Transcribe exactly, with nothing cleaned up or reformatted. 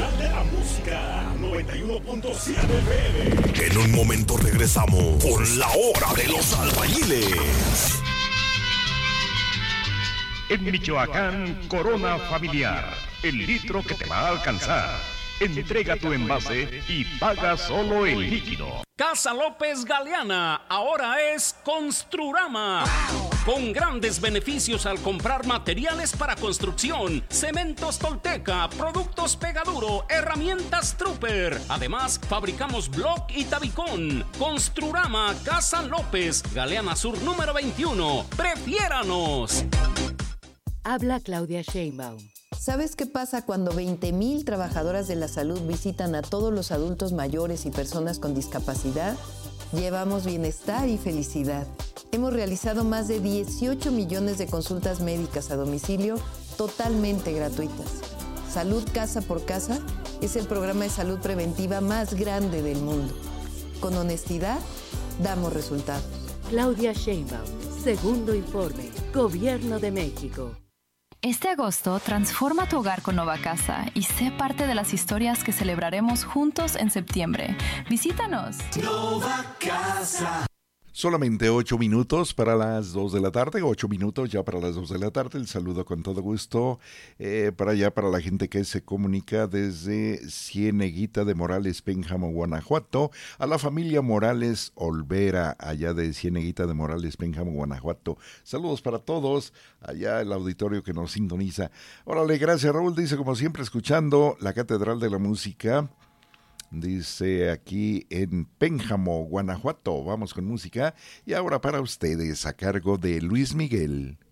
Catedral de la Música, noventa y uno punto siete F M. En un momento regresamos con la hora de los albañiles. En Michoacán, Corona Familiar, el litro que te va a alcanzar. Entrega tu envase y paga solo el líquido. Casa López Galeana, ahora es Construrama. Con grandes beneficios al comprar materiales para construcción, cementos Tolteca, productos Pegaduro, herramientas Trooper. Además, fabricamos bloc y tabicón. Construrama, Casa López, Galeana Sur número veintiuno. ¡Prefiéranos! Habla Claudia Sheinbaum. ¿Sabes qué pasa cuando veinte mil trabajadoras de la salud visitan a todos los adultos mayores y personas con discapacidad? Llevamos bienestar y felicidad. Hemos realizado más de dieciocho millones de consultas médicas a domicilio totalmente gratuitas. Salud Casa por Casa es el programa de salud preventiva más grande del mundo. Con honestidad, damos resultados. Claudia Sheinbaum, segundo informe, Gobierno de México. Este agosto, transforma tu hogar con Nova Casa y sé parte de las historias que celebraremos juntos en septiembre. ¡Visítanos! Nova Casa. Solamente ocho minutos para las dos de la tarde, ocho minutos ya para las dos de la tarde. El saludo con todo gusto eh, para allá, para la gente que se comunica desde Cieneguita de Morales, Pénjamo, Guanajuato, a la familia Morales Olvera, allá de Cieneguita de Morales, Pénjamo, Guanajuato. Saludos para todos, allá el auditorio que nos sintoniza. Órale, gracias Raúl, dice como siempre escuchando la Catedral de la Música. Dice aquí en Pénjamo, Guanajuato. Vamos con música y ahora para ustedes a cargo de Luis Miguel.